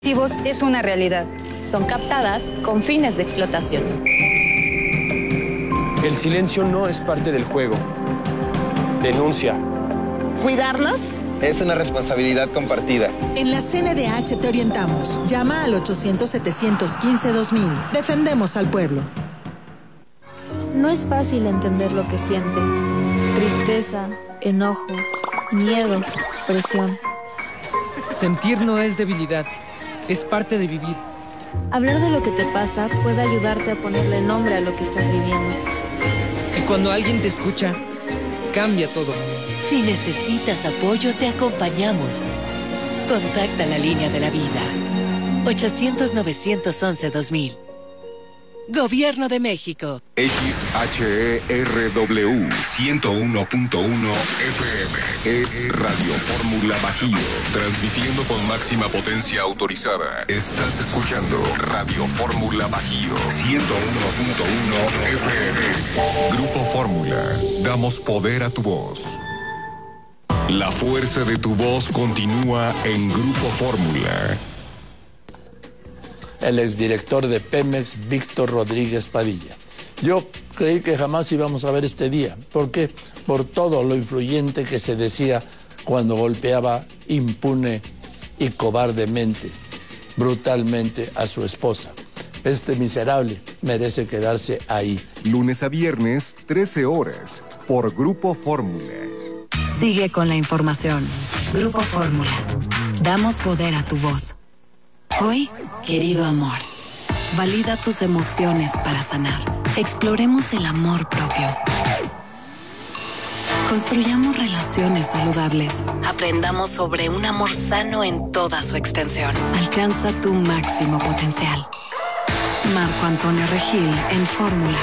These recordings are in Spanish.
Es una realidad. Son captadas con fines de explotación. El silencio no es parte del juego. Denuncia. ¿Cuidarnos? Es una responsabilidad compartida. En la CNDH te orientamos. Llama al 800-715-2000. Defendemos al pueblo. No es fácil entender lo que sientes. Tristeza, enojo, miedo, presión. Sentir no es debilidad. Es parte de vivir. Hablar de lo que te pasa puede ayudarte a ponerle nombre a lo que estás viviendo. Y cuando alguien te escucha, cambia todo. Si necesitas apoyo, te acompañamos. Contacta la línea de la vida. 800-911-2000. Gobierno de México. XHERW 101.1 FM es Radio Fórmula Bajío, transmitiendo con máxima potencia autorizada. Estás escuchando Radio Fórmula Bajío 101.1 FM. Grupo Fórmula, damos poder a tu voz. La fuerza de tu voz continúa en Grupo Fórmula. El exdirector de Pemex, Víctor Rodríguez Padilla. Yo creí que jamás íbamos a ver este día. ¿Por qué? Por todo lo influyente que se decía cuando golpeaba impune y cobardemente, brutalmente a su esposa. Este miserable merece quedarse ahí. Lunes a viernes, 13 horas, por Grupo Fórmula. Sigue con la información. Grupo Fórmula. Damos poder a tu voz. Hoy, querido amor, valida tus emociones para sanar. Exploremos el amor propio. Construyamos relaciones saludables. Aprendamos sobre un amor sano en toda su extensión. Alcanza tu máximo potencial. Marco Antonio Regil en Fórmula.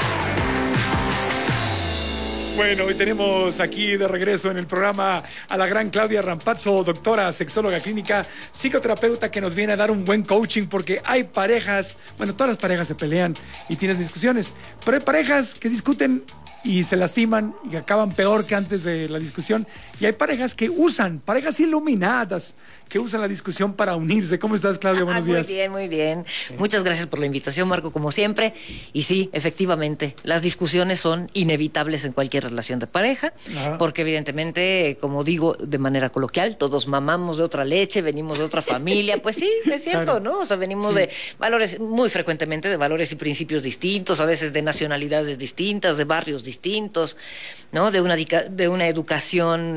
Bueno, hoy tenemos aquí de regreso en el programa a la gran Claudia Rampazzo, doctora, sexóloga clínica, psicoterapeuta, que nos viene a dar un buen coaching, porque hay parejas, bueno, todas las parejas se pelean y tienes discusiones, pero hay parejas que discuten y se lastiman y acaban peor que antes de la discusión, y hay parejas que usan, parejas iluminadas, que usan la discusión para unirse. ¿Cómo estás, Claudia? Buenos días. Muy bien, muy bien. Sí. Muchas gracias por la invitación, Marco, como siempre. Y sí, efectivamente, las discusiones son inevitables en cualquier relación de pareja, porque evidentemente, como digo de manera coloquial, todos mamamos de otra leche, venimos de otra familia. Pues sí, es cierto, claro, ¿no? O sea, venimos de valores, muy frecuentemente de valores y principios distintos, a veces de nacionalidades distintas, de barrios distintos, ¿no? De una educación,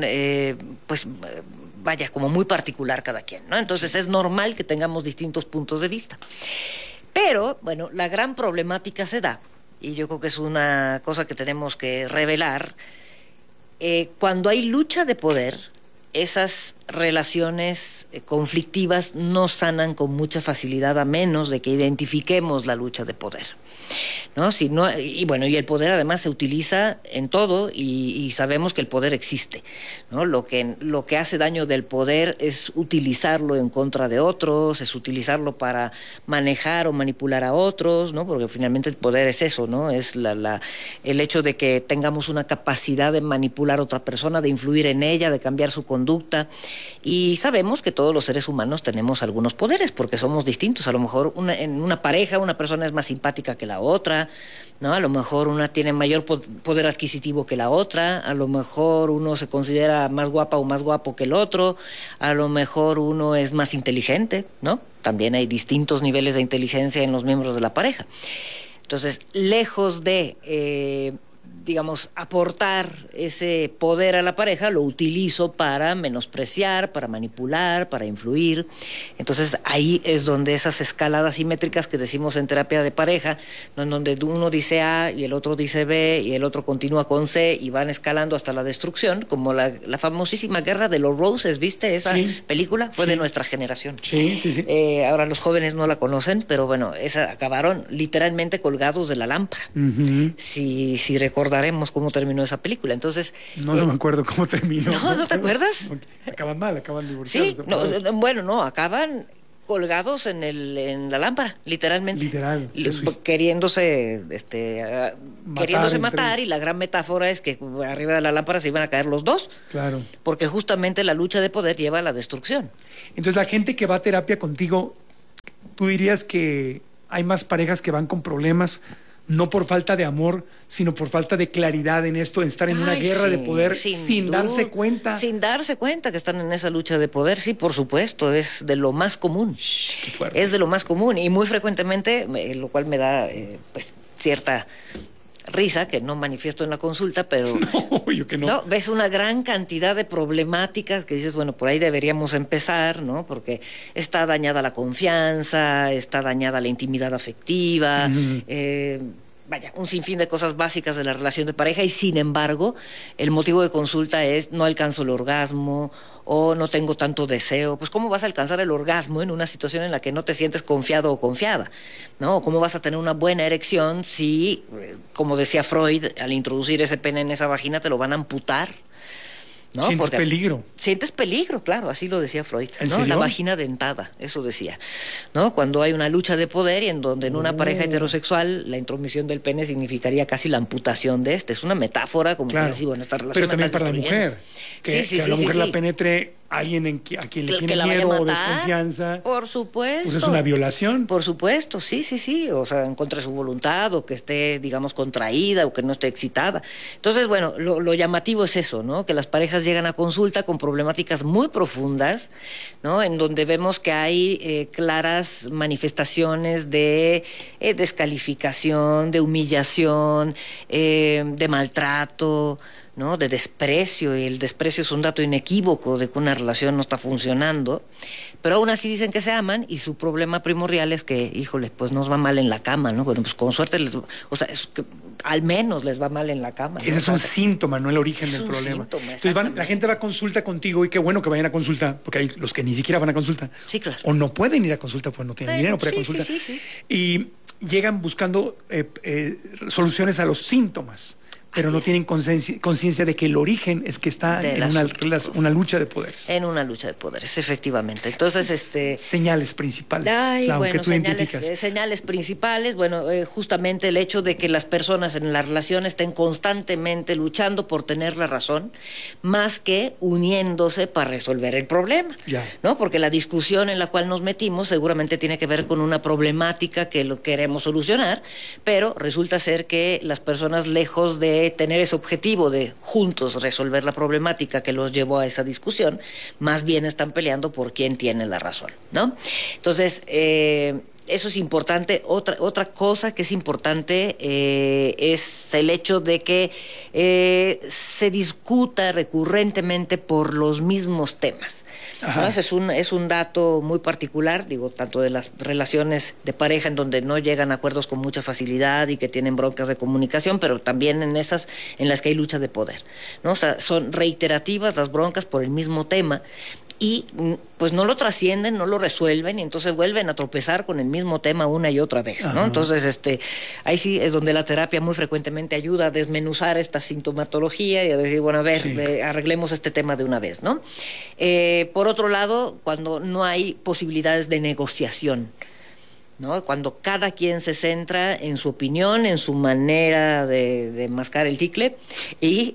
vaya, como muy particular cada quien, ¿no? Entonces es normal que tengamos distintos puntos de vista. Pero, bueno, la gran problemática se da, y yo creo que es una cosa que tenemos que revelar, cuando hay lucha de poder, esas relaciones conflictivas no sanan con mucha facilidad, a menos de que identifiquemos la lucha de poder, ¿no? Si no, y bueno, y el poder además se utiliza en todo, y sabemos que el poder existe, ¿no? Lo que hace daño del poder es utilizarlo en contra de otros, es utilizarlo para manejar o manipular a otros, ¿no? Porque finalmente el poder es eso, ¿no? Es el hecho de que tengamos una capacidad de manipular a otra persona, de influir en ella, de cambiar su conducta. Y sabemos que todos los seres humanos tenemos algunos poderes, porque somos distintos. A lo mejor en una pareja una persona es más simpática que la otra, ¿no? A lo mejor una tiene mayor poder adquisitivo que la otra, a lo mejor uno se considera más guapa o más guapo que el otro, a lo mejor uno es más inteligente, ¿no? También hay distintos niveles de inteligencia en los miembros de la pareja. Entonces, lejos de digamos, aportar ese poder a la pareja, lo utilizo para menospreciar, para manipular, para influir. Entonces ahí es donde esas escaladas simétricas que decimos en terapia de pareja, ¿no? En donde uno dice A y el otro dice B y el otro continúa con C y van escalando hasta la destrucción, como la famosísima Guerra de los Roses, ¿viste? Esa película fue de nuestra generación. Sí. Ahora los jóvenes no la conocen, pero bueno, acabaron literalmente colgados de la lámpara. Si recordaremos cómo terminó esa película. Entonces, no me acuerdo cómo terminó. ¿No te acuerdas? Acaban mal, acaban divorciados. Sí, acaban colgados en la lámpara, literalmente. Literal. Queriéndose matar, y la gran metáfora es que arriba de la lámpara se iban a caer los dos. Claro. Porque justamente la lucha de poder lleva a la destrucción. Entonces la gente que va a terapia contigo, ¿tú dirías que hay más parejas que van con problemas no por falta de amor, sino por falta de claridad en esto, en estar en una guerra de poder sin darse cuenta? Sin darse cuenta que están en esa lucha de poder, sí, por supuesto, es de lo más común. Qué fuerte. Es de lo más común y muy frecuentemente, lo cual me da pues cierta risa, que no manifiesto en la consulta, pero no, yo que no. Ves una gran cantidad de problemáticas que dices, bueno, por ahí deberíamos empezar, ¿no? Porque está dañada la confianza, está dañada la intimidad afectiva, vaya, un sinfín de cosas básicas de la relación de pareja, y sin embargo, el motivo de consulta es no alcanzo el orgasmo o no tengo tanto deseo. Pues ¿cómo vas a alcanzar el orgasmo en una situación en la que no te sientes confiado o confiada? ¿No? ¿Cómo vas a tener una buena erección si, como decía Freud, al introducir ese pene en esa vagina te lo van a amputar? ¿No? Sientes peligro. Sientes peligro, claro, así lo decía Freud, ¿En ¿no? serio? La vagina dentada, eso decía, ¿no? Cuando hay una lucha de poder y en donde en una pareja heterosexual la intromisión del pene significaría casi la amputación de este. Es una metáfora como Claro. para decir, bueno, esta relación Pero también está para la destruyendo. mujer. Que a la mujer la penetre alguien a quien le Que tiene la vaya a miedo o matar, desconfianza. Por supuesto. Pues es una violación. Por supuesto, sí. O sea, en contra de su voluntad, o que esté, digamos, contraída, o que no esté excitada. Entonces, bueno, lo llamativo es eso, ¿no? Que las parejas llegan a consulta con problemáticas muy profundas, ¿no? En donde vemos que hay claras manifestaciones de descalificación, de humillación, de maltrato, ¿no? De desprecio, y el desprecio es un dato inequívoco de que una relación no está funcionando, pero aún así dicen que se aman, y su problema primordial es que, híjole, pues nos va mal en la cama, ¿no? Bueno, pues con suerte o sea, es que al menos les va mal en la cama, ¿no? Ese es un síntoma, no el origen del problema. Entonces la gente va a consulta contigo, y qué bueno que vayan a consulta, porque hay los que ni siquiera van a consulta. Sí, claro. O no pueden ir a consulta porque no tienen dinero para ir a consulta. Sí. Y llegan buscando soluciones a los síntomas, pero no tienen conciencia de que el origen es que está en una lucha de poderes. En una lucha de poderes, efectivamente. Entonces, señales principales, bueno, que tú identificas. Señales principales, bueno, justamente el hecho de que las personas en la relación estén constantemente luchando por tener la razón, más que uniéndose para resolver el problema. Ya. ¿No? Porque la discusión en la cual nos metimos seguramente tiene que ver con una problemática que lo queremos solucionar, pero resulta ser que las personas, lejos de tener ese objetivo de juntos resolver la problemática que los llevó a esa discusión, más bien están peleando por quién tiene la razón, ¿no? Entonces, eso es importante. Otra cosa que es importante es el hecho de que se discuta recurrentemente por los mismos temas, ¿no? Ese es un dato muy particular, digo, tanto de las relaciones de pareja en donde no llegan a acuerdos con mucha facilidad y que tienen broncas de comunicación, pero también en esas en las que hay lucha de poder, ¿no? O sea, son reiterativas las broncas por el mismo tema, y pues no lo trascienden, no lo resuelven, y entonces vuelven a tropezar con el mismo tema una y otra vez, ¿no? Entonces, ahí sí es donde la terapia muy frecuentemente ayuda a desmenuzar esta sintomatología y a decir, bueno, a ver, arreglemos este tema de una vez, ¿no? Por otro lado, cuando no hay posibilidades de negociación, ¿no? Cuando cada quien se centra en su opinión, en su manera de mascar el chicle, y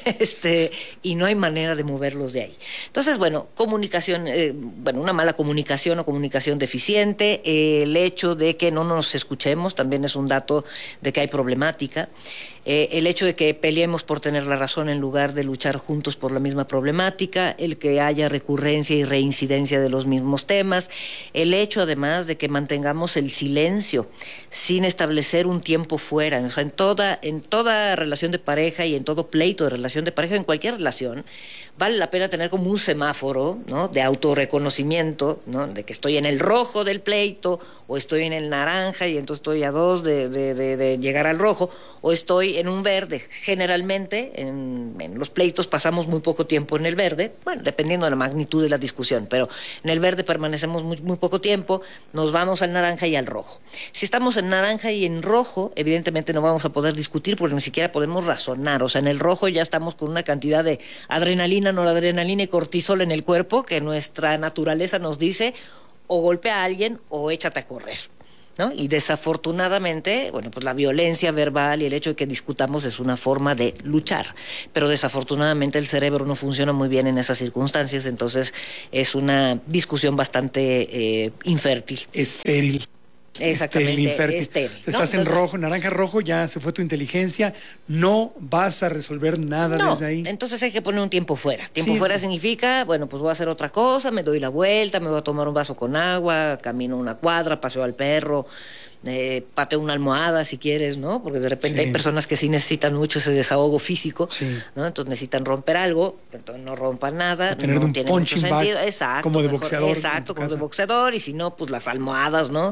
y no hay manera de moverlos de ahí. Entonces, bueno, comunicación, una mala comunicación o comunicación deficiente, el hecho de que no nos escuchemos también es un dato de que hay problemática. El hecho de que peleemos por tener la razón en lugar de luchar juntos por la misma problemática, el que haya recurrencia y reincidencia de los mismos temas, el hecho además de que mantengamos el silencio sin establecer un tiempo fuera. O sea, en toda relación de pareja y en todo pleito de relación de pareja, en cualquier relación, vale la pena tener como un semáforo, ¿no? De autorreconocimiento, ¿no? De que estoy en el rojo del pleito, o estoy en el naranja y entonces estoy a 2 de llegar al rojo, o estoy en un verde. Generalmente en los pleitos pasamos muy poco tiempo en el verde, bueno, dependiendo de la magnitud de la discusión, pero en el verde permanecemos muy poco tiempo, nos vamos al naranja y al rojo. Si estamos en naranja y en rojo, evidentemente no vamos a poder discutir porque ni siquiera podemos razonar. O sea, en el rojo ya estamos con una cantidad de adrenalina, noradrenalina y cortisol en el cuerpo que nuestra naturaleza nos dice: o golpea a alguien o échate a correr, ¿no? Y desafortunadamente, bueno, pues la violencia verbal y el hecho de que discutamos es una forma de luchar, pero desafortunadamente el cerebro no funciona muy bien en esas circunstancias, entonces es una discusión bastante infértil. Estéril. Exactamente, estéril. Estás en rojo, naranja rojo, ya se fue tu inteligencia, no vas a resolver nada desde ahí. Entonces hay que poner un tiempo fuera. Tiempo fuera significa, bueno, pues voy a hacer otra cosa, me doy la vuelta, me voy a tomar un vaso con agua, camino una cuadra, paseo al perro, pateo una almohada si quieres, ¿no? Porque de repente hay personas que sí necesitan mucho ese desahogo físico, ¿no? Entonces necesitan romper algo, entonces no rompan nada, tener no un tiene mucho sentido. Exacto, como de boxeador. Exacto, como de boxeador, y si no, pues las almohadas, ¿no?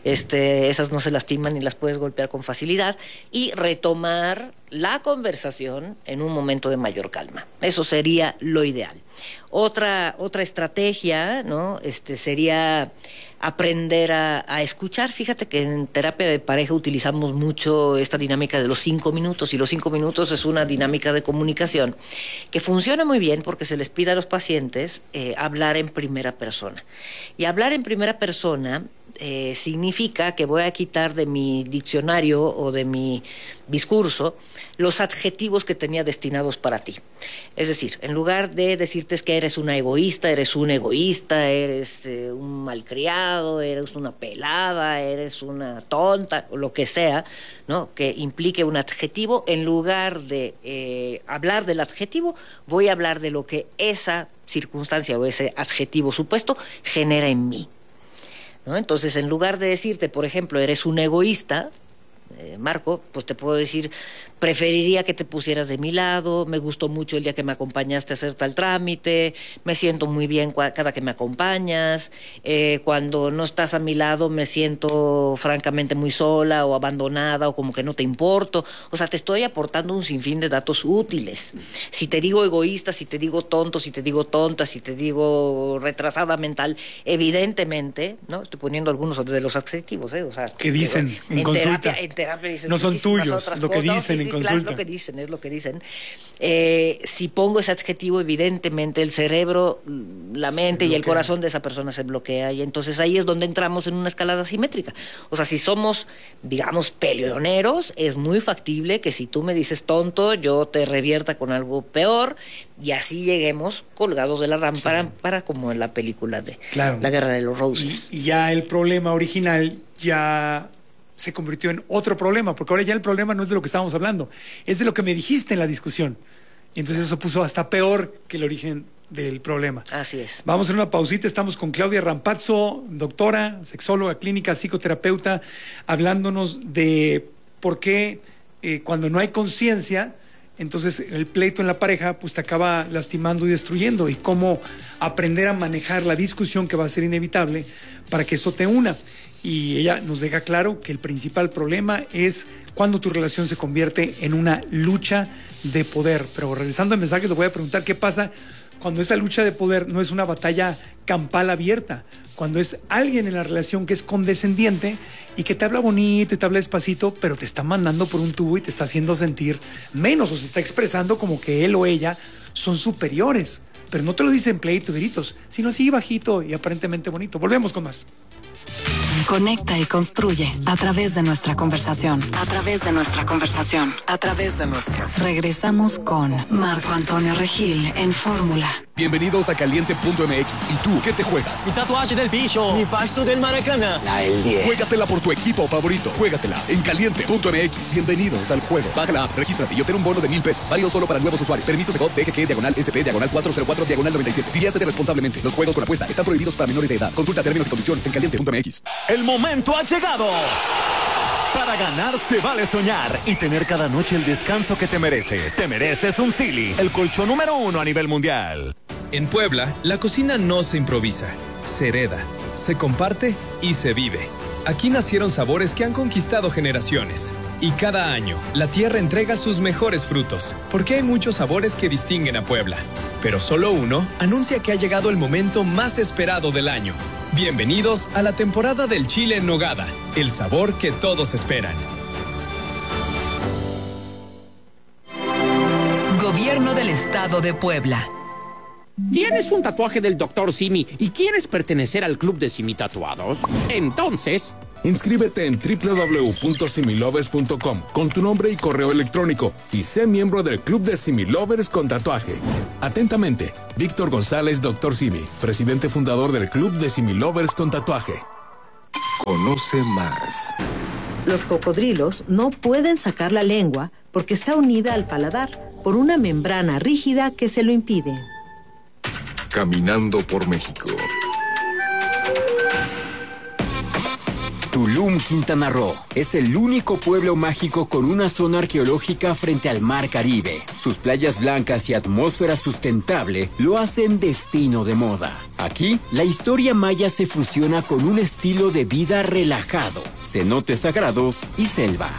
Esas no se lastiman y las puedes golpear con facilidad, y retomar la conversación en un momento de mayor calma. Eso sería lo ideal. Otra estrategia, ¿no? Sería aprender a escuchar. Fíjate que en terapia de pareja utilizamos mucho esta dinámica de los 5 minutos, y los 5 minutos es una dinámica de comunicación que funciona muy bien porque se les pide a los pacientes hablar en primera persona. Y hablar en primera persona significa que voy a quitar de mi diccionario o de mi discurso los adjetivos que tenía destinados para ti. Es decir, en lugar de decirte que eres una egoísta, eres un egoísta, eres un malcriado, eres una pelada, eres una tonta, o lo que sea, ¿no? Que implique un adjetivo, en lugar de hablar del adjetivo, voy a hablar de lo que esa circunstancia o ese adjetivo supuesto genera en mí, ¿no? Entonces, en lugar de decirte, por ejemplo, eres un egoísta, Marco, pues te puedo decir, preferiría que te pusieras de mi lado, me gustó mucho el día que me acompañaste a hacer tal trámite, me siento muy bien cada que me acompañas, cuando no estás a mi lado me siento francamente muy sola o abandonada o como que no te importo. O sea, te estoy aportando un sinfín de datos útiles. Si te digo egoísta, si te digo tonto, si te digo tonta, si te digo retrasada mental, evidentemente, ¿no? Estoy poniendo algunos de los adjetivos, o sea, ¿qué dicen en consulta? En terapia dicen no son tuyos, lo que dicen en consulta. Claro, es lo que dicen. Si pongo ese adjetivo, evidentemente el cerebro, la mente y el corazón de esa persona se bloquea, y entonces ahí es donde entramos en una escalada simétrica. O sea, si somos, digamos, peleoneros, es muy factible que si tú me dices tonto, yo te revierta con algo peor, y así lleguemos colgados de la lámpara, como en la película de La Guerra de los Roses. Y ya el problema original ya se convirtió en otro problema, porque ahora ya el problema no es de lo que estábamos hablando, es de lo que me dijiste en la discusión. Y entonces eso puso hasta peor que el origen del problema. Así es. Vamos a hacer una pausita, estamos con Claudia Rampazzo, doctora, sexóloga clínica, psicoterapeuta, hablándonos de por qué cuando no hay conciencia, entonces el pleito en la pareja pues te acaba lastimando y destruyendo, y cómo aprender a manejar la discusión que va a ser inevitable para que eso te una. Y ella nos deja claro que el principal problema es cuando tu relación se convierte en una lucha de poder. Pero regresando al mensaje, te voy a preguntar qué pasa cuando esa lucha de poder no es una batalla campal abierta, cuando es alguien en la relación que es condescendiente y que te habla bonito y te habla despacito, pero te está mandando por un tubo y te está haciendo sentir menos, o se está expresando como que él o ella son superiores, pero no te lo dicen pleito, gritos, sino así bajito y aparentemente bonito. Volvemos con más. Conecta y construye a través de nuestra conversación. A través de nuestra conversación. A través de nuestra. Regresamos con Marco Antonio Regil en Fórmula. Bienvenidos a Caliente.mx. ¿Y tú qué te juegas? Mi tatuaje del bicho. Mi pasto del Maracaná. La del 10. Juégatela por tu equipo favorito. Juégatela en Caliente.mx. Bienvenidos al juego. Baja la app, regístrate y obtén un bono de $1,000. Válido solo para nuevos usuarios. Permiso de DGG/SP/404/97. Diviértete responsablemente. Los juegos con apuesta están prohibidos para menores de edad. Consulta términos y condiciones en Caliente.mx. El momento ha llegado. Para ganar se vale soñar y tener cada noche el descanso que te mereces. Te mereces un Silly, el colchón número 1 a nivel mundial. En Puebla, la cocina no se improvisa, se hereda, se comparte y se vive. Aquí nacieron sabores que han conquistado generaciones. Y cada año, la tierra entrega sus mejores frutos, porque hay muchos sabores que distinguen a Puebla. Pero solo uno anuncia que ha llegado el momento más esperado del año. Bienvenidos a la temporada del chile en nogada, el sabor que todos esperan. Gobierno del Estado de Puebla. ¿Tienes un tatuaje del Dr. Simi y quieres pertenecer al club de Simi Tatuados? Entonces, Inscríbete en www.similovers.com con tu nombre y correo electrónico y sé miembro del Club de Similovers con tatuaje. Atentamente, Víctor González, Dr. Simi, presidente fundador del Club de Similovers con tatuaje. Conoce más. Los cocodrilos no pueden sacar la lengua porque está unida al paladar por una membrana rígida que se lo impide. Caminando por México. Tulum, Quintana Roo, es el único pueblo mágico con una zona arqueológica frente al Mar Caribe. Sus playas blancas y atmósfera sustentable lo hacen destino de moda. Aquí, la historia maya se fusiona con un estilo de vida relajado, cenotes sagrados y selva.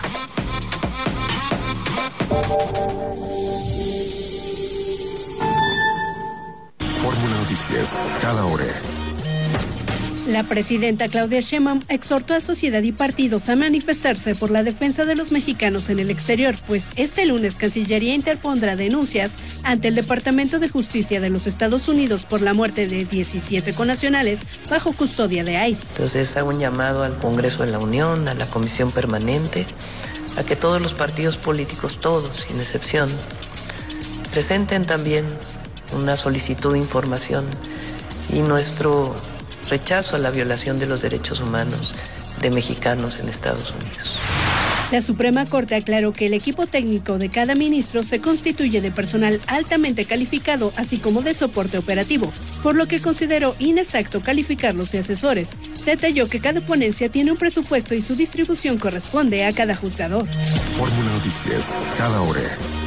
Fórmula Noticias, cada hora. La presidenta Claudia Sheinbaum exhortó a sociedad y partidos a manifestarse por la defensa de los mexicanos en el exterior, pues este lunes Cancillería interpondrá denuncias ante el Departamento de Justicia de los Estados Unidos por la muerte de 17 connacionales bajo custodia de ICE. Entonces hago un llamado al Congreso de la Unión, a la Comisión Permanente, a que todos los partidos políticos, todos, sin excepción, presenten también una solicitud de información y nuestro rechazo a la violación de los derechos humanos de mexicanos en Estados Unidos. La Suprema Corte aclaró que el equipo técnico de cada ministro se constituye de personal altamente calificado, así como de soporte operativo, por lo que consideró inexacto calificarlos de asesores. Detalló que cada ponencia tiene un presupuesto y su distribución corresponde a cada juzgador. Fórmula Noticias, cada hora.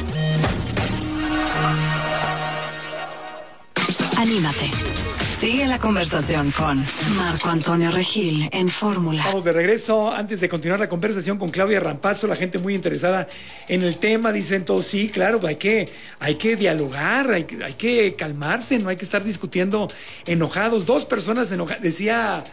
Anímate. Sigue la conversación con Marco Antonio Regil en Fórmula. Estamos de regreso. Antes de continuar la conversación con Claudia Rampazzo, la gente muy interesada en el tema, dicen todos, sí, claro, hay que dialogar, hay que calmarse, no hay que estar discutiendo enojados. Dos personas enojadas, decía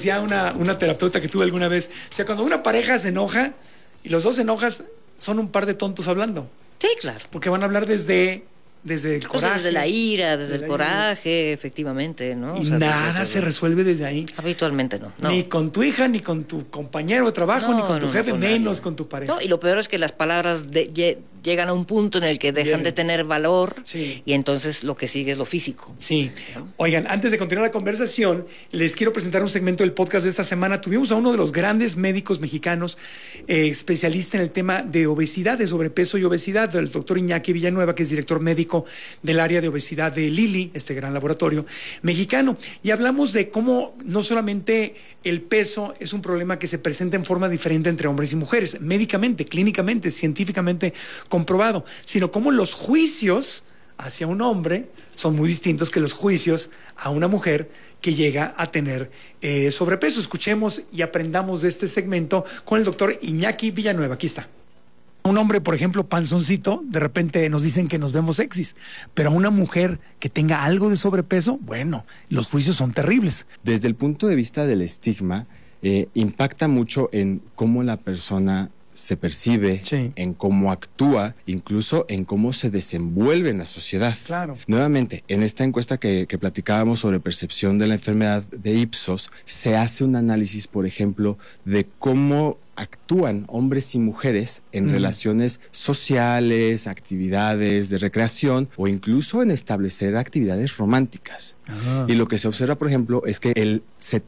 una terapeuta que tuve alguna vez, o sea, cuando una pareja se enoja y los dos se enojas, son un par de tontos hablando. Sí, claro. Porque van a hablar desde el coraje. Desde la ira, desde el coraje, efectivamente, ¿no? Y nada se resuelve desde ahí. Habitualmente no. Ni con tu hija, ni con tu compañero de trabajo, ni con tu jefe, menos con tu pareja. No, y lo peor es que las palabras llegan a un punto en el que dejan de tener valor, y entonces lo que sigue es lo físico. Sí. Oigan, antes de continuar la conversación, les quiero presentar un segmento del podcast de esta semana. Tuvimos a uno de los grandes médicos mexicanos, especialista en el tema de obesidad, de sobrepeso y obesidad, el doctor Iñaki Villanueva, que es director médico del área de obesidad de Lilly, este gran laboratorio mexicano. Y hablamos de cómo no solamente el peso es un problema que se presenta en forma diferente entre hombres y mujeres, médicamente, clínicamente, científicamente comprobado, sino cómo los juicios hacia un hombre son muy distintos que los juicios a una mujer que llega a tener sobrepeso. Escuchemos y aprendamos de este segmento con el doctor Iñaki Villanueva. Aquí está. Un hombre, por ejemplo, panzoncito, de repente nos dicen que nos vemos sexys, pero a una mujer que tenga algo de sobrepeso, bueno, los juicios son terribles. Desde el punto de vista del estigma, impacta mucho en cómo la persona se percibe, en cómo actúa, incluso en cómo se desenvuelve en la sociedad. Claro. Nuevamente, en esta encuesta que platicábamos sobre percepción de la enfermedad de Ipsos, se hace un análisis, por ejemplo, de cómo actúan hombres y mujeres en relaciones sociales, actividades de recreación o incluso en establecer actividades románticas. Y lo que se observa, por ejemplo, es que el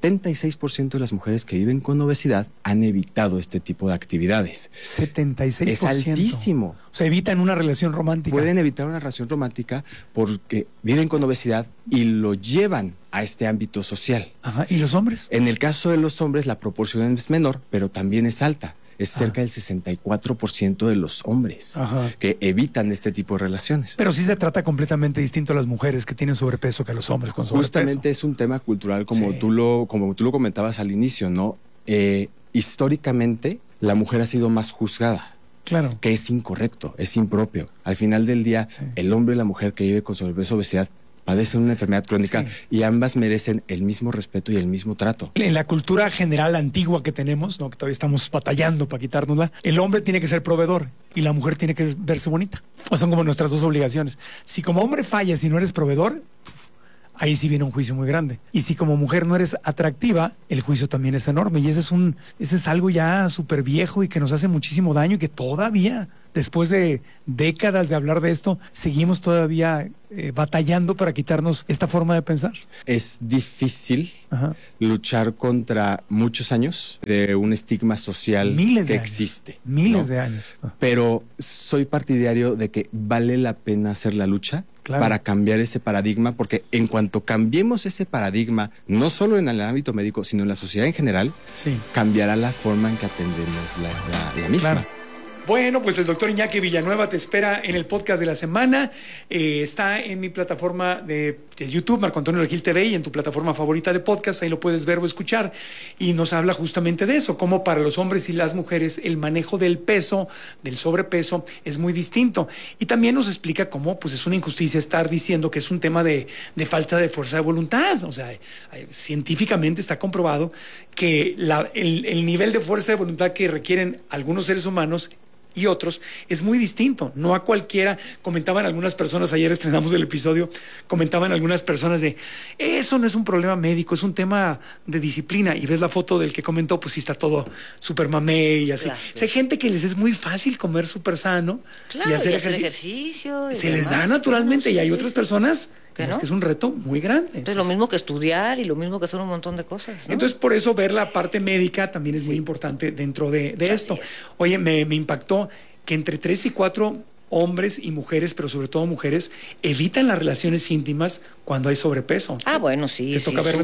76% de las mujeres que viven con obesidad han evitado este tipo de actividades. 76%. Es altísimo. O sea, evitan una relación romántica. Pueden evitar una relación romántica porque viven con obesidad y lo llevan a este ámbito social. Ajá. ¿Y los hombres? En el caso de los hombres la proporción es menor, pero también es alta. Es cerca del 64% de los hombres que evitan este tipo de relaciones. Pero sí se trata completamente distinto a las mujeres que tienen sobrepeso que a los hombres con sobrepeso. Justamente es un tema cultural como tú lo comentabas al inicio, ¿no? Históricamente la mujer ha sido más juzgada. Claro. Que es incorrecto, es impropio. Al final del día, el hombre y la mujer que vive con sobrepeso o obesidad padecen una enfermedad crónica y ambas merecen el mismo respeto y el mismo trato. En la cultura general antigua que tenemos, ¿no? Que todavía estamos batallando para quitárnosla, el hombre tiene que ser proveedor y la mujer tiene que verse bonita. O son como nuestras dos obligaciones. Si como hombre fallas y no eres proveedor, ahí sí viene un juicio muy grande. Y si como mujer no eres atractiva, el juicio también es enorme. Y ese es algo ya súper viejo y que nos hace muchísimo daño y que todavía, después de décadas de hablar de esto, seguimos todavía batallando para quitarnos esta forma de pensar. Es difícil luchar contra muchos años de un estigma social que existe. Miles de años. Pero soy partidario de que vale la pena hacer la lucha para cambiar ese paradigma, porque en cuanto cambiemos ese paradigma, no solo en el ámbito médico, sino en la sociedad en general, cambiará la forma en que atendemos la misma. Claro. Bueno, pues el doctor Iñaki Villanueva te espera en el podcast de la semana. Está en mi plataforma de YouTube, Marco Antonio Regil TV, y en tu plataforma favorita de podcast. Ahí lo puedes ver o escuchar. Y nos habla justamente de eso, cómo para los hombres y las mujeres el manejo del peso, del sobrepeso, es muy distinto. Y también nos explica cómo pues es una injusticia estar diciendo que es un tema de falta de fuerza de voluntad. O sea, científicamente está comprobado que el nivel de fuerza de voluntad que requieren algunos seres humanos y otros es muy distinto. No a cualquiera. Comentaban algunas personas, ayer estrenamos el episodio, comentaban algunas personas de eso no es un problema médico, es un tema de disciplina. Y ves la foto del que comentó, pues sí está todo súper mamey y así. Claro. O sea, hay gente que les es muy fácil comer súper sano y hacer ejercicio. Se les da naturalmente, y hay otras personas que es un reto muy grande. Entonces, lo mismo que estudiar y lo mismo que hacer un montón de cosas, ¿no? Entonces, por eso ver la parte médica también es muy importante dentro de esto. Oye, me impactó que entre 3 y 4 hombres y mujeres, pero sobre todo mujeres, evitan las relaciones íntimas cuando hay sobrepeso. Ah, bueno, sí,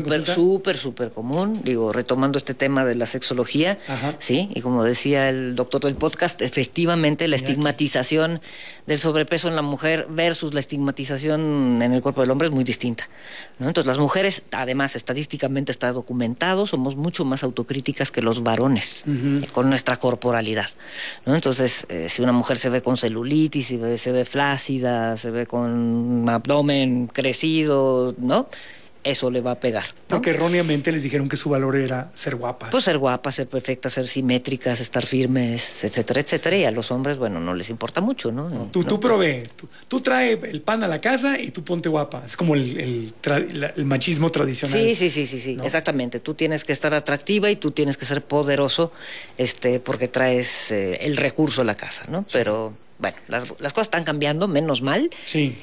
súper común. Digo, retomando este tema de la sexología, sí, y como decía el doctor del podcast, efectivamente la estigmatización del sobrepeso en la mujer versus la estigmatización en el cuerpo del hombre es muy distinta, ¿no? Entonces, las mujeres, además, estadísticamente está documentado, somos mucho más autocríticas que los varones con nuestra corporalidad, ¿no? Entonces, si una mujer se ve con celulitis, se ve flácida, se ve con un abdomen crecido, ¿no? Eso le va a pegar, ¿no? Porque erróneamente les dijeron que su valor era ser guapas. Pues ser guapas, ser perfectas, ser simétricas, estar firmes, etcétera, etcétera. Y a los hombres, bueno, no les importa mucho, ¿no? Tú provee, tú trae el pan a la casa y tú ponte guapa. Es como el machismo tradicional. Sí, ¿no? Exactamente. Tú tienes que estar atractiva y tú tienes que ser poderoso, porque traes el recurso a la casa, ¿no? Sí. Pero bueno, las cosas están cambiando, menos mal. Sí.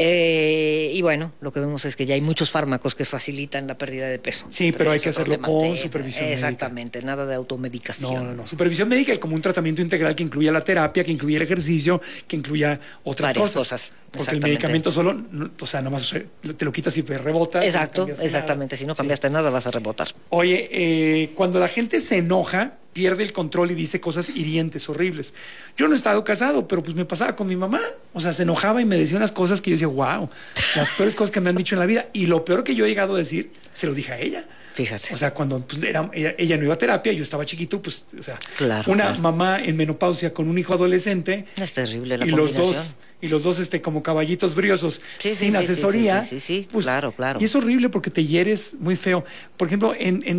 Y bueno, lo que vemos es que ya hay muchos fármacos que facilitan la pérdida de peso. Sí, pero hay que hacerlo con supervisión médica. Exactamente, nada de automedicación. No. Supervisión médica y como un tratamiento integral que incluya la terapia, que incluya el ejercicio, que incluya otras cosas. Porque el medicamento solo, o sea, nomás te lo quitas y rebotas. Exacto, exactamente. Si no cambiaste nada, vas a rebotar. Oye, cuando la gente se enoja, pierde el control y dice cosas hirientes, horribles. Yo no he estado casado, pero pues me pasaba con mi mamá. O sea, se enojaba y me decía unas cosas que yo decía, wow, las peores cosas que me han dicho en la vida. Y lo peor que yo he llegado a decir, se lo dije a ella. Fíjate. O sea, cuando pues, ella no iba a terapia, yo estaba chiquito, pues, o sea, mamá en menopausia con un hijo adolescente. Es terrible la combinación. Y los dos como caballitos briosos, sin asesoría. Sí, pues, claro. Y es horrible porque te hieres muy feo. Por ejemplo,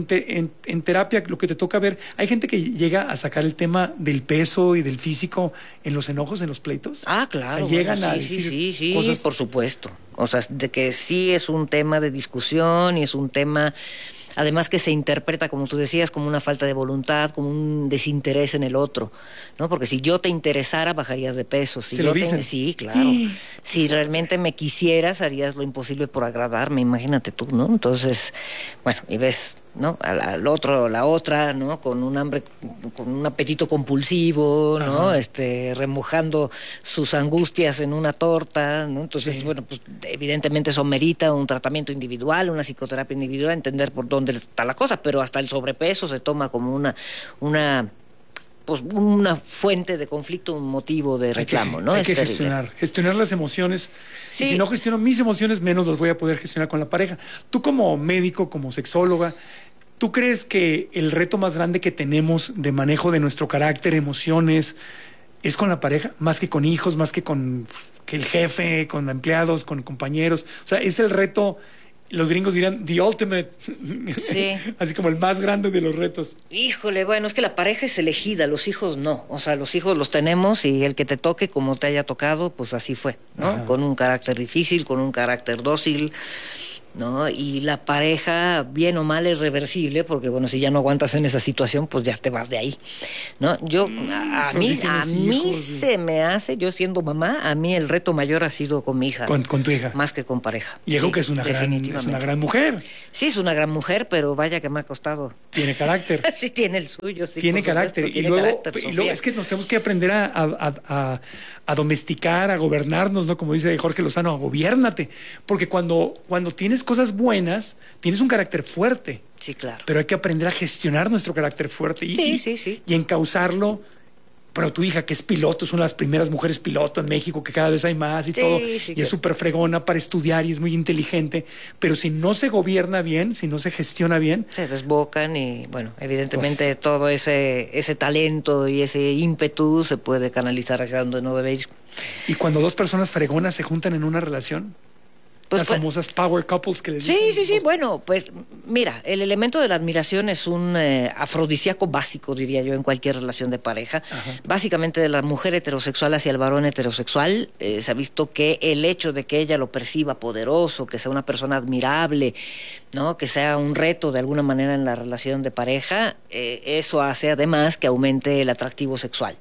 en terapia, lo que te toca ver, hay gente que llega a sacar el tema del peso y del físico en los enojos, en los pleitos. Ah, claro. Llegan a decir cosas, por supuesto. O sea, de que sí es un tema de discusión y es un tema, además, que se interpreta, como tú decías, como una falta de voluntad, como un desinterés en el otro, ¿no? Porque si yo te interesara, bajarías de peso. Si ¿Se lo dicen? Sí, claro. Si realmente me quisieras, harías lo imposible por agradarme, imagínate tú, ¿no? Entonces, bueno, y ves, ¿no? Al otro, la otra, ¿no? Con un hambre, con un apetito compulsivo, ¿no? Remojando sus angustias en una torta, ¿no? Entonces, bueno, pues evidentemente eso merita un tratamiento individual, una psicoterapia individual, entender por dónde está la cosa, pero hasta el sobrepeso se toma como una fuente de conflicto, un motivo de reclamo, ¿no? Hay que gestionar las emociones. Sí. Y si no gestiono mis emociones, menos las voy a poder gestionar con la pareja. Tú como médico, como sexóloga, ¿tú crees que el reto más grande que tenemos de manejo de nuestro carácter, emociones, es con la pareja? Más que con hijos, más que con el jefe, con empleados, con compañeros. O sea, es el reto. Los gringos dirán the ultimate, así como el más grande de los retos. Híjole, bueno, es que la pareja es elegida, los hijos no. O sea, los hijos los tenemos y el que te toque, como te haya tocado, pues así fue, ¿no? Con un carácter difícil, con un carácter dócil. ¿no? Y la pareja, bien o mal, es reversible, porque bueno, si ya no aguantas en esa situación, pues ya te vas de ahí, ¿no? Yo, a mí se me hace, yo siendo mamá, a mí el reto mayor ha sido con mi hija. Con tu hija. Más que con pareja. Y eso que es una gran mujer. Sí, es una gran mujer, pero vaya que me ha costado. Tiene carácter. Sí, tiene el suyo, sí. Tiene carácter. Tiene carácter, y luego es que nos tenemos que aprender a domesticar, a gobernarnos, ¿no? Como dice Jorge Lozano, gobiérnate. Porque cuando tienes cosas buenas, tienes un carácter fuerte. Sí, claro. Pero hay que aprender a gestionar nuestro carácter fuerte y encauzarlo. Pero tu hija, que es piloto, es una de las primeras mujeres piloto en México, que cada vez hay más y todo, y es súper fregona para estudiar y es muy inteligente, pero si no se gobierna bien, si no se gestiona bien... Se desbocan y, bueno, evidentemente todo ese talento y ese ímpetu se puede canalizar hacia donde no debe ir. Y cuando dos personas fregonas se juntan en una relación... Las famosas power couples que les dicen. Sí, bueno, pues mira, el elemento de la admiración es un afrodisíaco básico, diría yo, en cualquier relación de pareja. Ajá. Básicamente de la mujer heterosexual hacia el varón heterosexual, se ha visto que el hecho de que ella lo perciba poderoso, que sea una persona admirable, ¿no? Que sea un reto de alguna manera en la relación de pareja, eso hace además que aumente el atractivo sexual.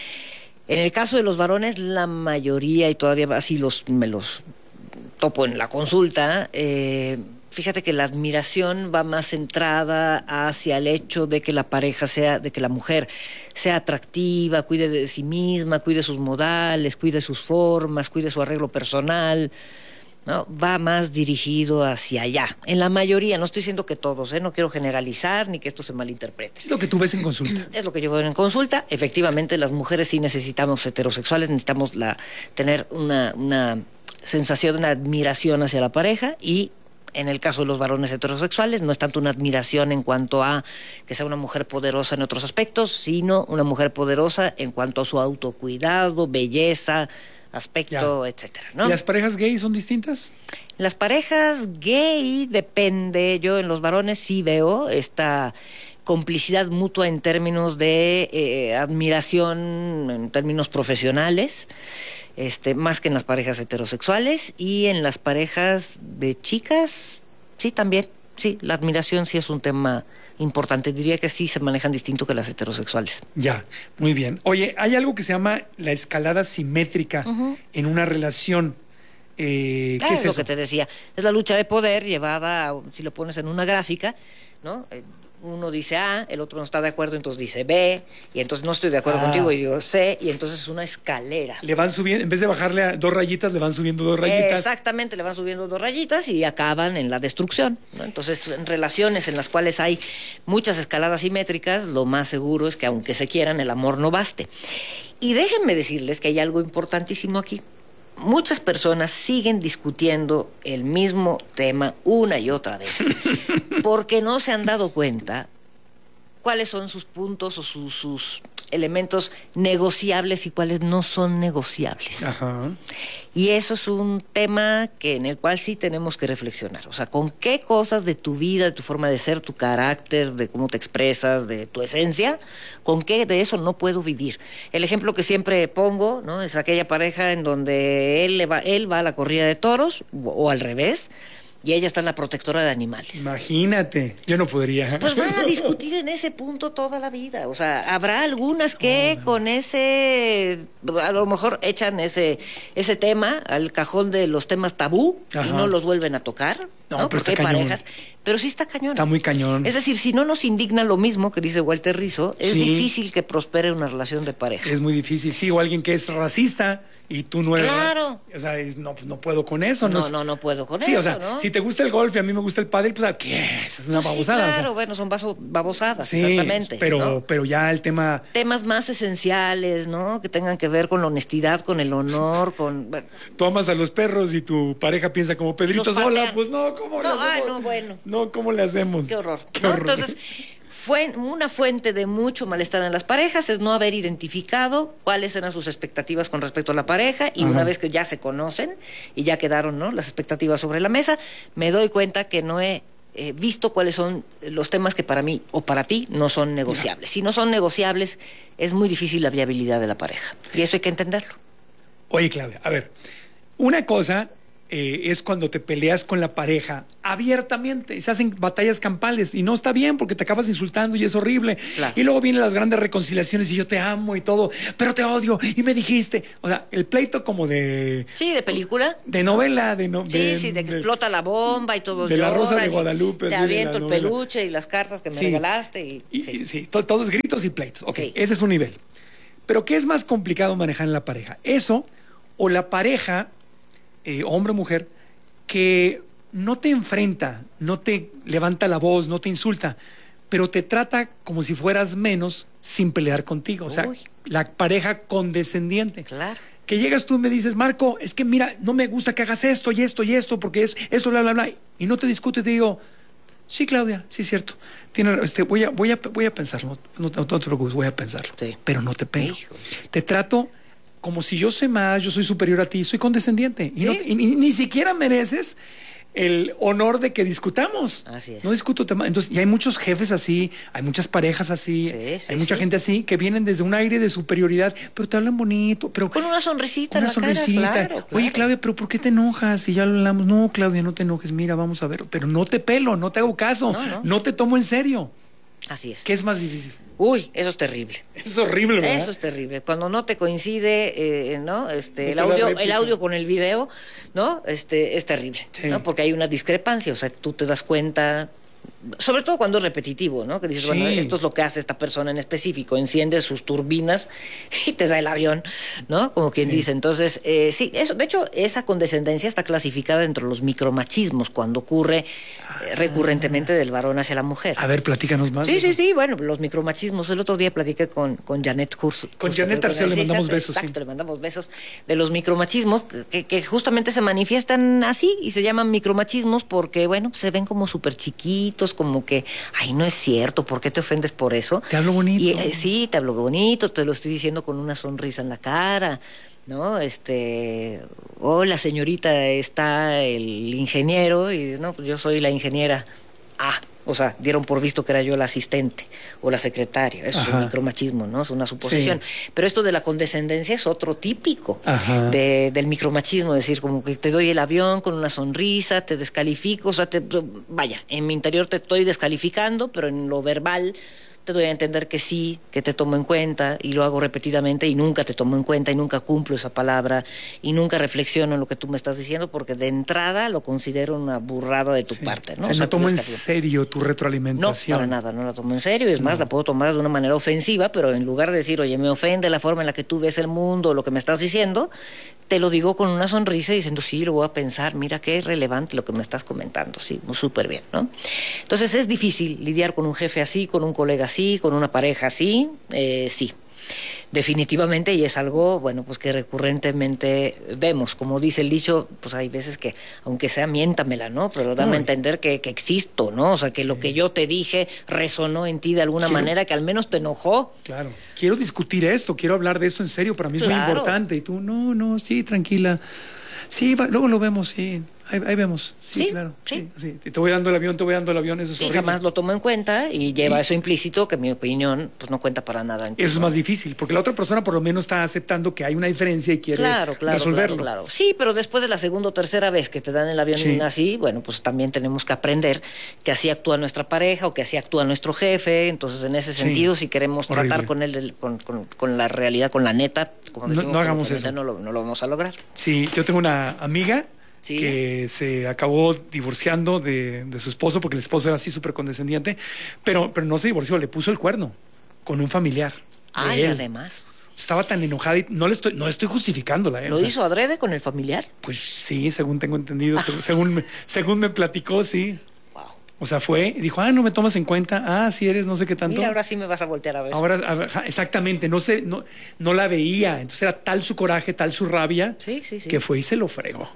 En el caso de los varones, la mayoría, y todavía así me los topo en la consulta, fíjate que la admiración va más centrada hacia el hecho de que la pareja de que la mujer sea atractiva, cuide de sí misma, cuide sus modales, cuide sus formas, cuide su arreglo personal, ¿no? Va más dirigido hacia allá. En la mayoría, no estoy diciendo que todos, no quiero generalizar ni que esto se malinterprete. Es lo que tú ves en consulta. Es lo que yo veo en consulta. Efectivamente, las mujeres sí necesitamos heterosexuales, necesitamos tener una sensación de admiración hacia la pareja, y en el caso de los varones heterosexuales no es tanto una admiración en cuanto a que sea una mujer poderosa en otros aspectos, sino una mujer poderosa en cuanto a su autocuidado, belleza, aspecto, etcétera, ¿no? ¿Y las parejas gay son distintas? Las parejas gay depende. Yo en los varones sí veo esta complicidad mutua en términos de admiración, en términos profesionales, más que en las parejas heterosexuales. Y en las parejas de chicas, sí, también, sí, la admiración sí es un tema importante. Diría que sí se manejan distinto que las heterosexuales. Ya, muy bien. Oye, hay algo que se llama la escalada simétrica en una relación. ¿Qué es eso? Lo que te decía, es la lucha de poder llevada, si lo pones en una gráfica, ¿no? Uno dice A, el otro no está de acuerdo, entonces dice B, y entonces no estoy de acuerdo contigo y digo C, y entonces es una escalera. Le van subiendo, en vez de bajarle a 2 rayitas, le van subiendo 2 rayitas. Exactamente, le van subiendo 2 rayitas y acaban en la destrucción, ¿no? Entonces, en relaciones en las cuales hay muchas escaladas simétricas, lo más seguro es que aunque se quieran, el amor no baste. Y déjenme decirles que hay algo importantísimo aquí. Muchas personas siguen discutiendo el mismo tema una y otra vez porque no se han dado cuenta cuáles son sus puntos o sus elementos negociables y cuáles no son negociables. Ajá. Y eso es un tema en el cual sí tenemos que reflexionar. O sea, con qué cosas de tu vida, de tu forma de ser, tu carácter, de cómo te expresas, de tu esencia, con qué de eso no puedo vivir. El ejemplo que siempre pongo, ¿no? Es aquella pareja en donde él va a la corrida de toros, o al revés, y ella está en la protectora de animales. Imagínate, yo no podría. Pues van a discutir en ese punto toda la vida. O sea, habrá algunas que con a lo mejor echan ese tema al cajón de los temas tabú. Ajá. Y no los vuelven a tocar. No, porque hay parejas. Pero sí está cañón. Está muy cañón. Es decir, si no nos indigna lo mismo que dice Walter Rizzo, es difícil que prospere una relación de pareja. Es muy difícil. Sí, o alguien que es racista y tú no eres. Claro. O sea, no puedo con eso. No puedo con eso. Sí, o sea, ¿no? Si te gusta el golf y a mí me gusta el pádel, pues ¿qué es? Es una babosada. Sí, claro, o sea. bueno, son babosadas, sí, exactamente. Pero ya el tema. Temas más esenciales, ¿no? Que tengan que ver con la honestidad, con el honor, con. Bueno. Tú amas a los perros y tu pareja piensa como Pedrito Sola, pues no, ¿cómo le hacemos? Bueno. No, ¿cómo le hacemos? Qué horror. Qué horror. Entonces, una fuente de mucho malestar en las parejas es no haber identificado cuáles eran sus expectativas con respecto a la pareja, y una vez que ya se conocen y ya quedaron, ¿no?, las expectativas sobre la mesa, me doy cuenta que no he visto cuáles son los temas que para mí o para ti no son negociables. Si no son negociables, es muy difícil la viabilidad de la pareja, y eso hay que entenderlo. Oye, Claudia, a ver, una cosa es cuando te peleas con la pareja abiertamente, se hacen batallas campales y no está bien porque te acabas insultando y es horrible. Claro. Y luego vienen las grandes reconciliaciones y yo te amo y todo, pero te odio y me dijiste, o sea, el pleito como de... Sí, de película. De novela, de que explota la bomba y todo. De La Rosa de Guadalupe. Te sí, aviento el peluche y las cartas que me regalaste. Sí, todos gritos y pleitos. Ok, ese es un nivel. Pero ¿qué es más complicado manejar en la pareja? Eso o la pareja... hombre o mujer, que no te enfrenta, no te levanta la voz, no te insulta, pero te trata como si fueras menos sin pelear contigo. O sea, la pareja condescendiente. Claro. Que llegas tú y me dices, Marco, es que mira, no me gusta que hagas esto y esto y esto, porque es esto, bla, bla, bla. Y no te discute y te digo, sí, Claudia, sí es cierto. Voy a pensarlo, no te preocupes, voy a pensarlo. Sí. Pero no te pego. Te trato como si yo sé más, yo soy superior a ti, soy condescendiente. Y, ni siquiera mereces el honor de que discutamos. Así es. No discuto temas. Entonces, y hay muchos jefes así, hay muchas parejas así, hay mucha gente así que vienen desde un aire de superioridad, pero te hablan bonito. Pero con una sonrisita en la sonrisita. Cara, claro. Oye, Claudia, pero ¿por qué te enojas? Y ya lo hablamos. No, Claudia, no te enojes. Mira, vamos a ver. Pero no te pelo, no te hago caso. No te tomo en serio. Así es. ¿Qué es más difícil? Uy, eso es terrible. Eso es horrible, ¿verdad? Eso es terrible. Cuando no te coincide, ¿no? El audio con el video, ¿no? Es terrible, ¿no? Porque hay una discrepancia, o sea, tú te das cuenta, sobre todo cuando es repetitivo, ¿no? Que dices, bueno, esto es lo que hace esta persona en específico, enciende sus turbinas y te da el avión, ¿no? Como quien dice. Entonces, sí, eso, de hecho, esa condescendencia está clasificada dentro de los micromachismos, cuando ocurre recurrentemente del varón hacia la mujer. A ver, platícanos más. Sí, bueno, los micromachismos. El otro día platiqué con Janet Kurz. Con Janet Arceo le mandamos besos. Exacto, le mandamos besos de los micromachismos que justamente se manifiestan así y se llaman micromachismos porque, bueno, se ven como súper chiquitos, como que, ay, no es cierto, ¿por qué te ofendes por eso? Te hablo bonito. Y, sí, te hablo bonito, te lo estoy diciendo con una sonrisa en la cara, ¿no? Hola, señorita, está el ingeniero y no, pues yo soy la ingeniera. O sea, dieron por visto que era yo la asistente o la secretaria. Eso es un micromachismo, ¿no? Es una suposición. Sí. Pero esto de la condescendencia es otro típico del micromachismo. Es decir, como que te doy el avión con una sonrisa, te descalifico. O sea, vaya, en mi interior te estoy descalificando, pero en lo verbal te doy a entender que sí, que te tomo en cuenta y lo hago repetidamente y nunca te tomo en cuenta y nunca cumplo esa palabra y nunca reflexiono en lo que tú me estás diciendo porque de entrada lo considero una burrada de tu parte, ¿no? O sea, no tomo en serio tu retroalimentación. No, para nada, no la tomo en serio. Es más, la puedo tomar de una manera ofensiva, pero en lugar de decir, oye, me ofende la forma en la que tú ves el mundo, lo que me estás diciendo, te lo digo con una sonrisa diciendo, sí, lo voy a pensar, mira qué relevante lo que me estás comentando, sí, súper bien, ¿no? Entonces es difícil lidiar con un jefe así, con un colega así, con una pareja así, sí, definitivamente, y es algo, bueno, pues que recurrentemente vemos, como dice el dicho, pues hay veces que, aunque sea, miéntamela, ¿no? Pero dame a entender que existo, ¿no? O sea, que lo que yo te dije resonó en ti de alguna manera, que al menos te enojó. Claro, quiero discutir esto, quiero hablar de esto en serio, para mí es muy importante, y tú, no, sí, tranquila, sí, luego lo vemos, sí. Ahí vemos, sí, claro. Sí. Te voy dando el avión, eso es horrible. Jamás lo tomo en cuenta y lleva eso implícito que mi opinión pues no cuenta para nada. Eso es más difícil, porque la otra persona por lo menos está aceptando que hay una diferencia y quiere resolverlo. Claro. Sí, pero después de la segunda o tercera vez que te dan el avión así, bueno, pues también tenemos que aprender que así actúa nuestra pareja o que así actúa nuestro jefe. Entonces, en ese sentido, si queremos tratar con él, con la realidad, con la neta, como decimos, no hagamos eso. No lo vamos a lograr. Sí, yo tengo una amiga que se acabó divorciando de su esposo porque el esposo era así súper condescendiente, pero no se divorció, le puso el cuerno con un familiar. Además. Estaba tan enojada y no estoy justificándola. ¿Lo hizo adrede con el familiar? Pues sí, según tengo entendido, según me platicó, sí. Wow. O sea, fue y dijo, no me tomas en cuenta, sí eres no sé qué tanto. Mira, ahora sí me vas a voltear a ver. Ahora, exactamente, no la veía, entonces era tal su coraje, tal su rabia, que fue y se lo fregó.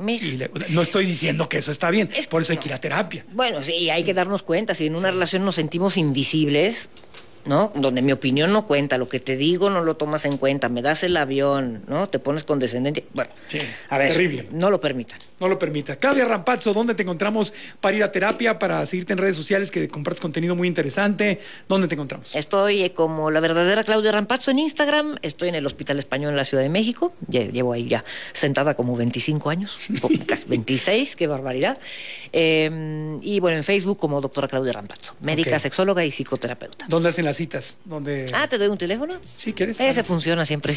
No estoy diciendo que eso está bien, por eso hay que ir a terapia. Bueno, sí, hay que darnos cuenta, si en una relación nos sentimos invisibles, ¿no? Donde mi opinión no cuenta, lo que te digo no lo tomas en cuenta, me das el avión, ¿no? Te pones condescendente. Bueno, sí, a ver, terrible. No lo permitan. No lo permita. Claudia Rampazzo, ¿dónde te encontramos para ir a terapia, para seguirte en redes sociales, que compartes contenido muy interesante? ¿Dónde te encontramos? Estoy como la verdadera Claudia Rampazzo en Instagram, estoy en el Hospital Español en la Ciudad de México, llevo ahí ya sentada como 25 años, casi 26, qué barbaridad. Y bueno, en Facebook como doctora Claudia Rampazzo, médica, sexóloga y psicoterapeuta. ¿Dónde hacen las citas? ¿Dónde... ¿te doy un teléfono? Sí, ¿quieres? Ese funciona siempre,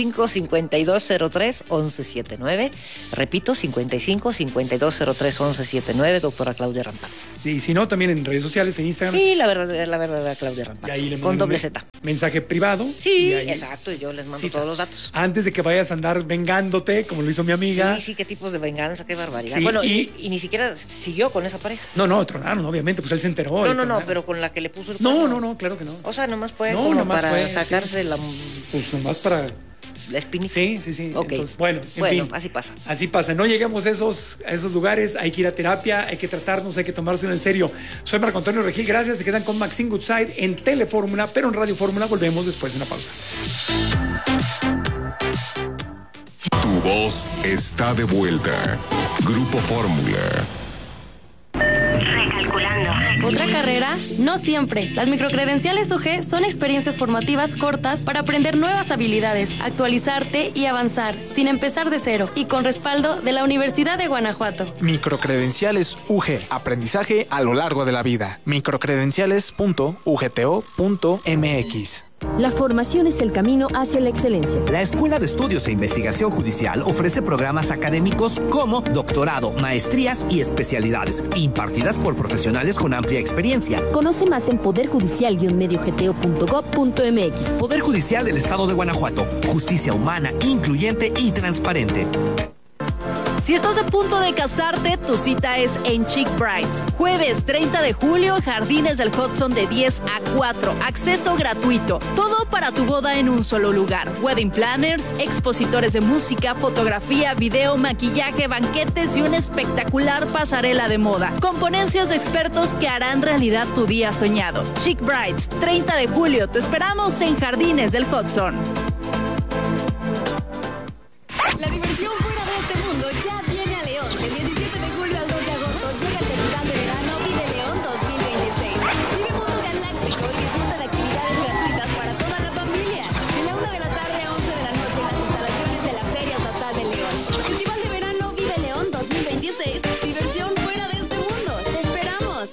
55-5203-1179. Repito, 55-5203-1179, doctora Claudia Rampazzo. Sí, si no, también en redes sociales, en Instagram. Sí, la verdadera Claudia Rampazzo, ahí le con doble Z. Mensaje privado. Sí, ahí... exacto, y yo les mando todos los datos. Antes de que vayas a andar vengándote, como lo hizo mi amiga. Sí, qué tipos de venganza, qué barbaridad. Sí, bueno, y ni siquiera siguió con esa pareja. No, tronaron, obviamente, pues él se enteró. No, pero con la que le puso el cuerno. No, claro que no. O sea, nomás fue como para sacarse la... Pues nomás para... La espinita. Sí. Okay. Entonces, bueno, en fin. Así pasa. Así pasa. No lleguemos a esos lugares. Hay que ir a terapia, hay que tratarnos, hay que tomárselo en serio. Soy Marco Antonio Regil. Gracias. Se quedan con Maxine Goodside en Telefórmula, pero en Radio Fórmula. Volvemos después de una pausa. Tu voz está de vuelta. Grupo Fórmula. ¿Otra carrera? No siempre. Las microcredenciales UG son experiencias formativas cortas para aprender nuevas habilidades, actualizarte y avanzar, sin empezar de cero, y con respaldo de la Universidad de Guanajuato. Microcredenciales UG. Aprendizaje a lo largo de la vida. microcredenciales.ugto.mx. La formación es el camino hacia la excelencia. La Escuela de Estudios e Investigación Judicial ofrece programas académicos como doctorado, maestrías y especialidades, impartidas por profesionales con amplia experiencia. Conoce más en poderjudicial-mediogto.gov.mx. Poder Judicial del Estado de Guanajuato. Justicia humana, incluyente y transparente. Si estás a punto de casarte, tu cita es en Chic Brides. Jueves 30 de julio, Jardines del Hudson de 10 a 4. Acceso gratuito. Todo para tu boda en un solo lugar. Wedding planners, expositores de música, fotografía, video, maquillaje, banquetes y una espectacular pasarela de moda. Con ponencias de expertos que harán realidad tu día soñado. Chic Brides, 30 de julio. Te esperamos en Jardines del Hudson. La diversión fuera de este mundo ya viene a León. Del 17 de julio al 2 de agosto llega el Festival de Verano Vive León 2026. Vive Mundo Galáctico y disfruta de actividades gratuitas para toda la familia. De la 1 de la tarde a 11 de la noche en las instalaciones de la Feria Estatal de León. Festival de Verano Vive León 2026. Diversión fuera de este mundo. ¡Te esperamos!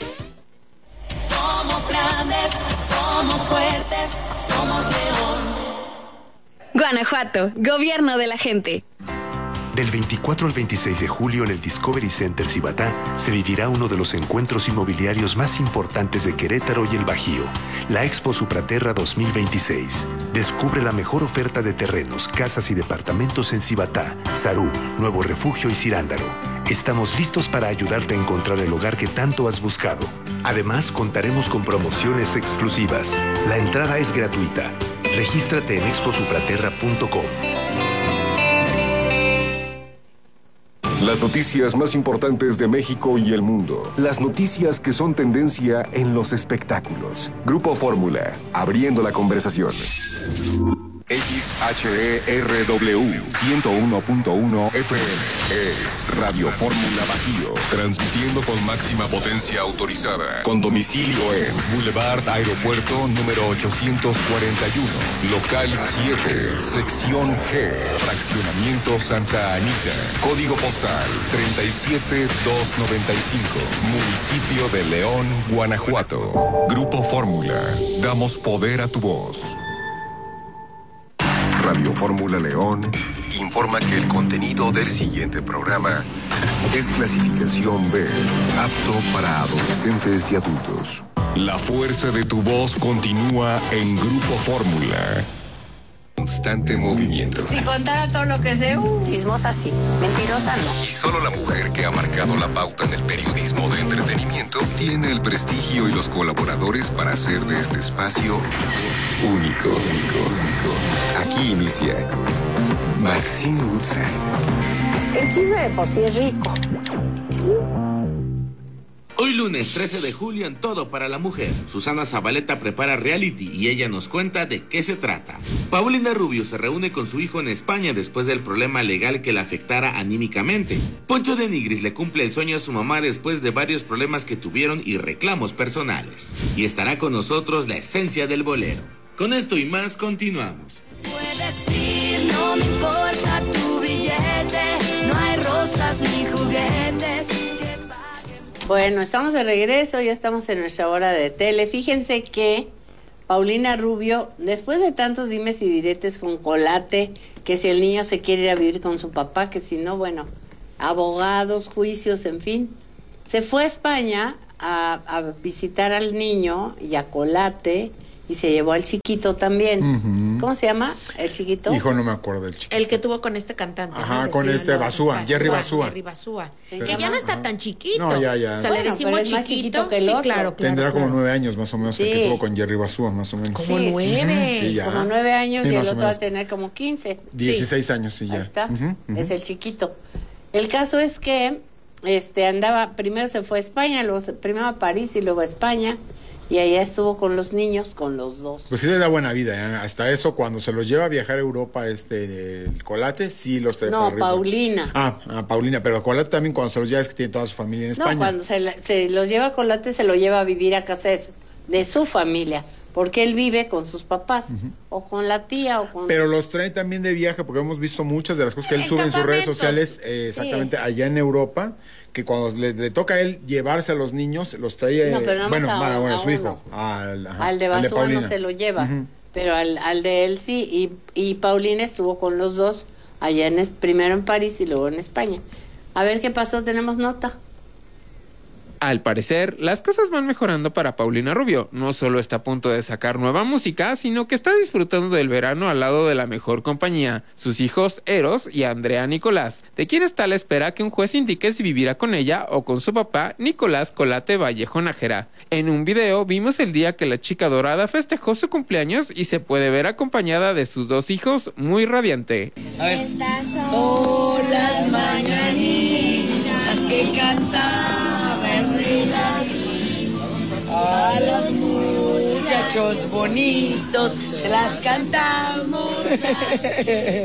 Somos grandes, somos fuertes, somos León. Guanajuato, gobierno de la gente. Del 24 al 26 de julio en el Discovery Center Cibatá se vivirá uno de los encuentros inmobiliarios más importantes de Querétaro y el Bajío, la Expo Supraterra 2026. Descubre la mejor oferta de terrenos, casas y departamentos en Cibatá, Sarú, Nuevo Refugio y Cirándaro. Estamos listos para ayudarte a encontrar el hogar que tanto has buscado. Además, contaremos con promociones exclusivas. La entrada es gratuita. Regístrate en exposupraterra.com. Las noticias más importantes de México y el mundo. Las noticias que son tendencia en los espectáculos. Grupo Fórmula, abriendo la conversación. XHERW 101.1 FM es Radio Fórmula Bajío, transmitiendo con máxima potencia autorizada, con domicilio en Boulevard Aeropuerto número 841, local 7, sección G, fraccionamiento Santa Anita, código postal 37295, municipio de León, Guanajuato. Grupo Fórmula, damos poder a tu voz. Radio Fórmula León informa que el contenido del siguiente programa es clasificación B, apto para adolescentes y adultos. La fuerza de tu voz continúa en Grupo Fórmula. Constante movimiento. Si contara todo lo que sé, chismosa sí, mentirosa no. Y solo la mujer que ha marcado la pauta en el periodismo de entretenimiento tiene el prestigio y los colaboradores para hacer de este espacio único. Aquí inicia Maxine Goodside. El chisme de por sí es rico. Hoy lunes 13 de julio en Todo para la Mujer, Susana Zabaleta prepara reality y ella nos cuenta de qué se trata. Paulina Rubio se reúne con su hijo en España después del problema legal que la afectara anímicamente. Poncho de Nigris le cumple el sueño a su mamá después de varios problemas que tuvieron y reclamos personales. Y estará con nosotros la esencia del bolero. Con esto y más continuamos. Puedes ir, no me importa tu billete, no hay rosas ni juguetes. Bueno, estamos de regreso, ya estamos en nuestra hora de tele. Fíjense que Paulina Rubio, después de tantos dimes y diretes con Colate, que si el niño se quiere ir a vivir con su papá, que si no, bueno, abogados, juicios, en fin, se fue a España a visitar al niño y a Colate, y se llevó al chiquito también. Uh-huh. ¿Cómo se llama el chiquito? Hijo, no me acuerdo del chiquito. El que tuvo con este cantante. Ajá, ¿no? Con Basúa, Jerry Basúa. Jerry Basúa. Que ya no está tan chiquito. No, ya. O sea, le decimos pero es más chiquito que el otro. Claro. Tendrá como 9 años más o menos el que tuvo con Jerry Basúa, más o menos. Como 9. Sí, ya. Como 9 años y el otro va a tener como 15. 16 años, sí, ya. Ahí está, es el chiquito. El caso es que andaba, primero se fue a España, luego primero a París y luego a España. Y allá estuvo con los niños, con los dos. Pues sí le da buena vida, ¿eh? Hasta eso, cuando se los lleva a viajar a Europa, el Colate, sí los trae para arriba. Paulina. Paulina, pero Colate también cuando se los lleva es que tiene toda su familia en España. No, cuando se los lleva a Colate, se lo lleva a vivir a casa de su familia, porque él vive con sus papás, o con la tía, o con... Pero los trae también de viaje, porque hemos visto muchas de las cosas que él sube en sus redes sociales, exactamente allá en Europa, que cuando le toca a él llevarse a los niños, los trae... No, pero a su hijo. Al de Basúa no se lo lleva, pero al de él sí, y Paulina estuvo con los dos allá primero en París y luego en España. A ver qué pasó, tenemos nota. Al parecer, las cosas van mejorando para Paulina Rubio. No solo está a punto de sacar nueva música, sino que está disfrutando del verano al lado de la mejor compañía, sus hijos Eros y Andrea Nicolás, de quien está a la espera que un juez indique si vivirá con ella o con su papá, Nicolás Colate Vallejo Nájera. En un video vimos el día que la chica dorada festejó su cumpleaños y se puede ver acompañada de sus 2 hijos muy radiante. Estas son las mañanitas que cantaba a los muchachos bonitos, las cantamos.